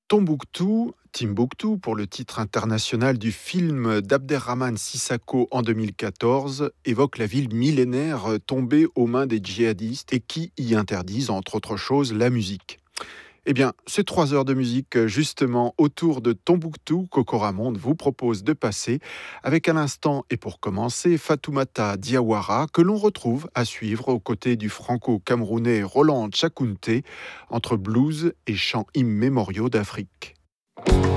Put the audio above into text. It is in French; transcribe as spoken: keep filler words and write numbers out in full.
Tombouctou, Timbuktu pour le titre international du film d'Abderrahmane Sissako en deux mille quatorze, évoque la ville millénaire tombée aux mains des djihadistes et qui y interdisent, entre autres choses, la musique. Eh bien, ces trois heures de musique, justement, autour de Tombouctou, qu'Okoramonde vous propose de passer, avec à l'instant, et pour commencer, Fatoumata Diawara, que l'on retrouve à suivre aux côtés du franco-camerounais Roland Tchakounté, entre blues et chants immémoriaux d'Afrique.